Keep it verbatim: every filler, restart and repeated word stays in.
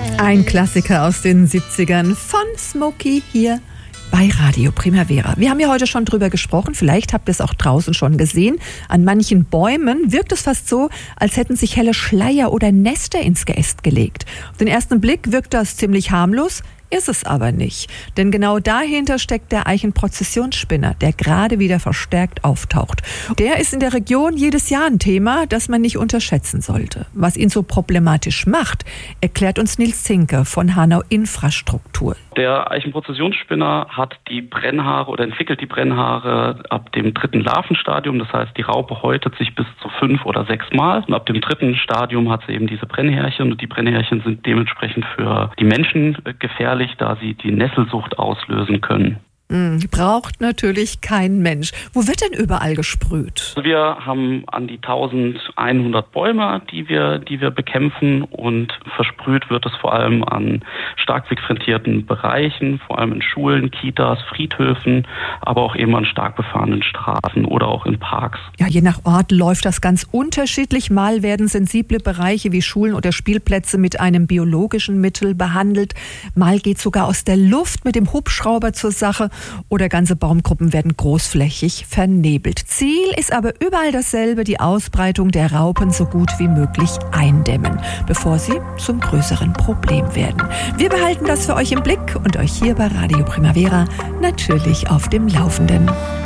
Ein Klassiker aus den siebzigern von Smokey hier bei Radio Primavera. Wir haben ja heute schon drüber gesprochen, vielleicht habt ihr es auch draußen schon gesehen. An manchen Bäumen wirkt es fast so, als hätten sich helle Schleier oder Nester ins Geäst gelegt. Auf den ersten Blick wirkt das ziemlich harmlos, ist es aber nicht. Denn genau dahinter steckt der Eichenprozessionsspinner, der gerade wieder verstärkt auftaucht. Der ist in der Region jedes Jahr ein Thema, das man nicht unterschätzen sollte. Was ihn so problematisch macht, erklärt uns Nils Zinke von Hanau Infrastruktur. Der Eichenprozessionsspinner hat die Brennhaare oder entwickelt die Brennhaare ab dem dritten Larvenstadium. Das heißt, die Raupe häutet sich bis zu fünf oder sechs Mal. Und ab dem dritten Stadium hat sie eben diese Brennhärchen. Und die Brennhärchen sind dementsprechend für die Menschen gefährlich, da sie die Nesselsucht auslösen können. Braucht natürlich kein Mensch. Wo wird denn überall gesprüht? Wir haben an die eintausendeinhundert Bäume, die wir, die wir bekämpfen, und versprüht wird es vor allem an stark frequentierten Bereichen, vor allem in Schulen, Kitas, Friedhöfen, aber auch eben an stark befahrenen Straßen oder auch in Parks. Ja, je nach Ort läuft das ganz unterschiedlich. Mal werden sensible Bereiche wie Schulen oder Spielplätze mit einem biologischen Mittel behandelt. Mal geht sogar aus der Luft mit dem Hubschrauber zur Sache. Oder ganze Baumgruppen werden großflächig vernebelt. Ziel ist aber überall dasselbe: die Ausbreitung der Raupen so gut wie möglich eindämmen, bevor sie zum größeren Problem werden. Wir behalten das für euch im Blick und euch hier bei Radio Primavera natürlich auf dem Laufenden.